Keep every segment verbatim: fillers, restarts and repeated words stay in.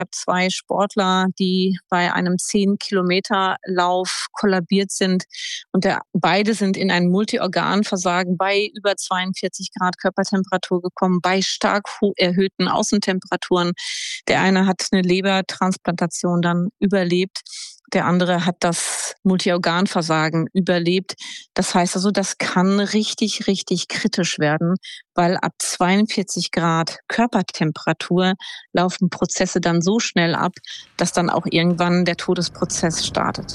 habe zwei Sportler, die bei einem zehn-Kilometer-Lauf kollabiert sind. Und der, beide sind in ein Multiorganversagen bei über zweiundvierzig Grad Körpertemperatur gekommen, bei stark erhöhten Außentemperaturen. Der eine hat eine Lebertransplantation dann überlebt. Der andere hat das Multiorganversagen überlebt. Das heißt also, das kann richtig, richtig kritisch werden, weil ab zweiundvierzig Grad Körpertemperatur laufen Prozesse dann so schnell ab, dass dann auch irgendwann der Todesprozess startet.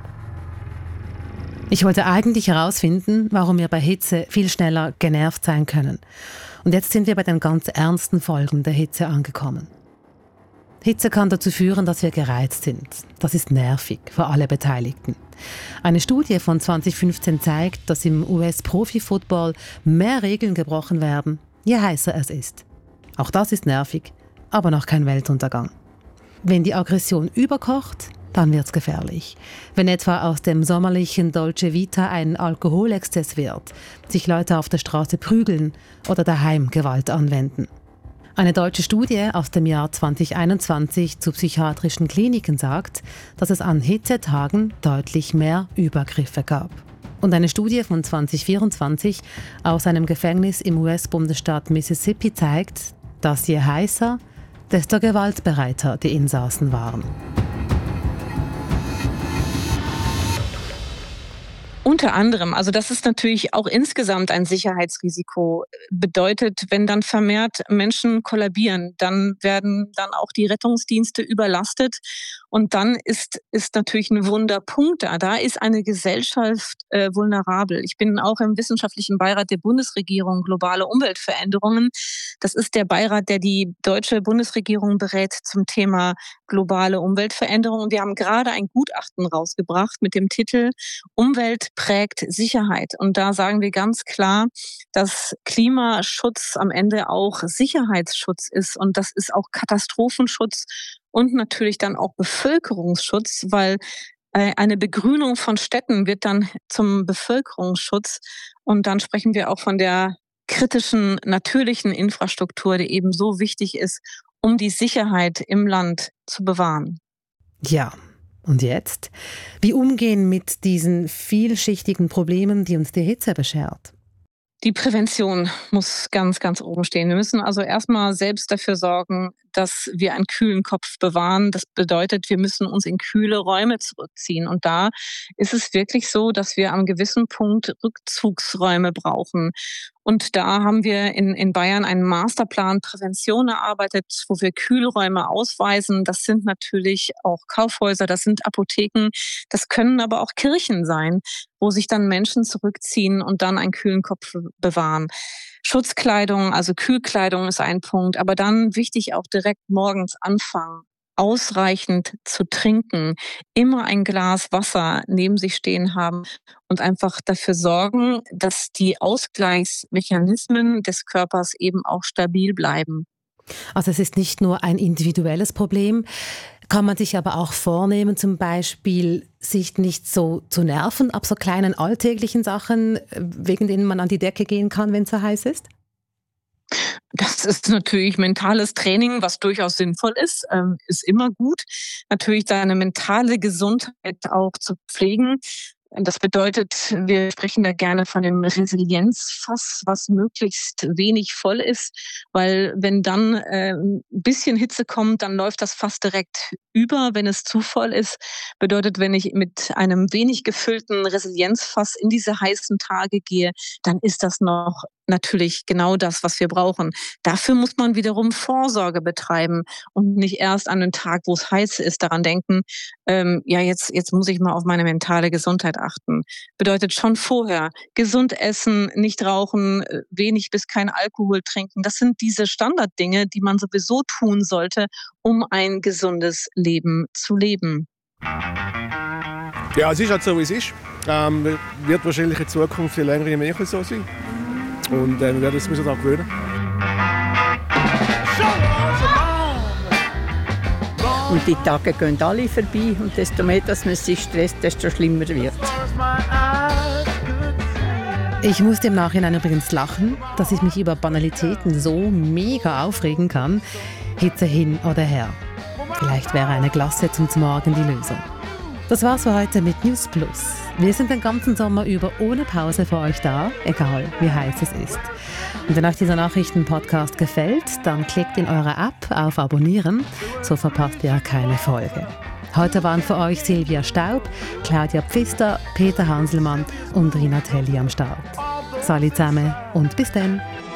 Ich wollte eigentlich herausfinden, warum wir bei Hitze viel schneller genervt sein können. Und jetzt sind wir bei den ganz ernsten Folgen der Hitze angekommen. Hitze kann dazu führen, dass wir gereizt sind. Das ist nervig für alle Beteiligten. Eine Studie von zwanzig fünfzehn zeigt, dass im U S-Profi-Football mehr Regeln gebrochen werden, je heißer es ist. Auch das ist nervig, aber noch kein Weltuntergang. Wenn die Aggression überkocht, dann wird's gefährlich. Wenn etwa aus dem sommerlichen Dolce Vita ein Alkoholexzess wird, sich Leute auf der Straße prügeln oder daheim Gewalt anwenden. Eine deutsche Studie aus dem Jahr zwanzig einundzwanzig zu psychiatrischen Kliniken sagt, dass es an Hitzetagen deutlich mehr Übergriffe gab. Und eine Studie von zwanzig vierundzwanzig aus einem Gefängnis im U S-Bundesstaat Mississippi zeigt, dass je heißer, desto gewaltbereiter die Insassen waren. Unter anderem, also das ist natürlich auch insgesamt ein Sicherheitsrisiko. Bedeutet, wenn dann vermehrt Menschen kollabieren, dann werden dann auch die Rettungsdienste überlastet. Und dann ist, ist natürlich ein Wunderpunkt da. Da ist eine Gesellschaft äh, vulnerabel. Ich bin auch im wissenschaftlichen Beirat der Bundesregierung Globale Umweltveränderungen. Das ist der Beirat, der die deutsche Bundesregierung berät zum Thema globale Umweltveränderung. Und wir haben gerade ein Gutachten rausgebracht mit dem Titel Umwelt prägt Sicherheit. Und da sagen wir ganz klar, dass Klimaschutz am Ende auch Sicherheitsschutz ist. Und das ist auch Katastrophenschutz und natürlich dann auch Bevölkerungsschutz, weil eine Begrünung von Städten wird dann zum Bevölkerungsschutz. Und dann sprechen wir auch von der kritischen, natürlichen Infrastruktur, die eben so wichtig ist, um die Sicherheit im Land zu bewahren. Ja. Und jetzt? Wie umgehen mit diesen vielschichtigen Problemen, die uns die Hitze beschert? Die Prävention muss ganz, ganz oben stehen. Wir müssen also erstmal selbst dafür sorgen, dass wir einen kühlen Kopf bewahren. Das bedeutet, wir müssen uns in kühle Räume zurückziehen. Und da ist es wirklich so, dass wir am gewissen Punkt Rückzugsräume brauchen. Und da haben wir in, in Bayern einen Masterplan Prävention erarbeitet, wo wir Kühlräume ausweisen. Das sind natürlich auch Kaufhäuser, das sind Apotheken, das können aber auch Kirchen sein, wo sich dann Menschen zurückziehen und dann einen kühlen Kopf bewahren. Schutzkleidung, also Kühlkleidung ist ein Punkt, aber dann wichtig auch direkt morgens anfangen, ausreichend zu trinken, immer ein Glas Wasser neben sich stehen haben und einfach dafür sorgen, dass die Ausgleichsmechanismen des Körpers eben auch stabil bleiben. Also es ist nicht nur ein individuelles Problem, kann man sich aber auch vornehmen, zum Beispiel sich nicht so zu nerven ab so kleinen alltäglichen Sachen, wegen denen man an die Decke gehen kann, wenn es so heiß ist? Das ist natürlich mentales Training, was durchaus sinnvoll ist, ähm, ist immer gut. Natürlich seine mentale Gesundheit auch zu pflegen. Das bedeutet, wir sprechen da gerne von dem Resilienzfass, was möglichst wenig voll ist, weil wenn dann äh, ein bisschen Hitze kommt, dann läuft das Fass direkt über. Wenn es zu voll ist, bedeutet, wenn ich mit einem wenig gefüllten Resilienzfass in diese heißen Tage gehe, dann ist das noch natürlich genau das, was wir brauchen. Dafür muss man wiederum Vorsorge betreiben und nicht erst an den Tag, wo es heiß ist, daran denken, ähm, ja, jetzt, jetzt muss ich mal auf meine mentale Gesundheit achten. Bedeutet schon vorher gesund essen, nicht rauchen, wenig bis kein Alkohol trinken. Das sind diese Standarddinge, die man sowieso tun sollte, um ein gesundes Leben zu leben. Ja, es ist halt so, wie es ist. Ähm, wird wahrscheinlich in Zukunft viel länger mehr so sein. Und äh, wir werden uns daran gewöhnen. Und die Tage gehen alle vorbei und desto mehr dass man sich stresst, desto schlimmer wird. Ich musste im Nachhinein übrigens lachen, dass ich mich über Banalitäten so mega aufregen kann. Hitze hin oder her. Vielleicht wäre eine Glasse zum Morgen die Lösung. Das war's für heute mit News Plus. Wir sind den ganzen Sommer über ohne Pause für euch da, egal wie heiß es ist. Und wenn euch dieser Nachrichten-Podcast gefällt, dann klickt in eurer App auf Abonnieren, so verpasst ihr keine Folge. Heute waren für euch Silvia Staub, Claudia Pfister, Peter Hanselmann und Rina Telli am Start. Salut zusammen und bis dann!